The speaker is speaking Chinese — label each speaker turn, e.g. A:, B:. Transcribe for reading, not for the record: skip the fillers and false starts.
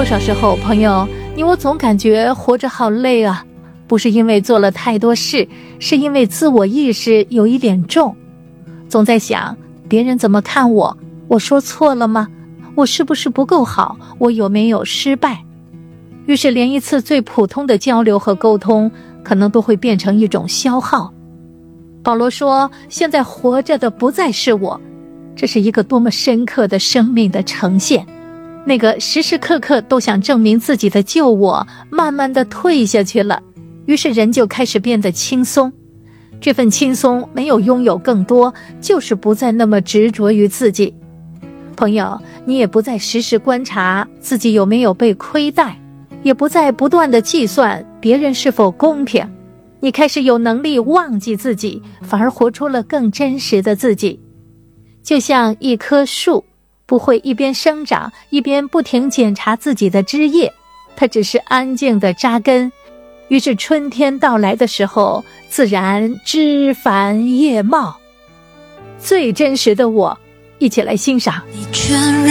A: 多少时候，朋友，你我总感觉活着好累啊，不是因为做了太多事，是因为自我意识有一点重，总在想别人怎么看我，我说错了吗？我是不是不够好？我有没有失败？于是连一次最普通的交流和沟通，可能都会变成一种消耗。保罗说，现在活着的不再是我，这是一个多么深刻的生命的呈现。那个时时刻刻都想证明自己的旧我，慢慢地退下去了，于是人就开始变得轻松。这份轻松没有拥有更多，就是不再那么执着于自己。朋友，你也不再时时观察自己有没有被亏待，也不再不断地计算别人是否公平，你开始有能力忘记自己，反而活出了更真实的自己。就像一棵树，不会一边生长一边不停检查自己的枝叶，它只是安静地扎根，于是春天到来的时候，自然枝繁叶茂。最真实的我，一起来欣赏。
B: 你全然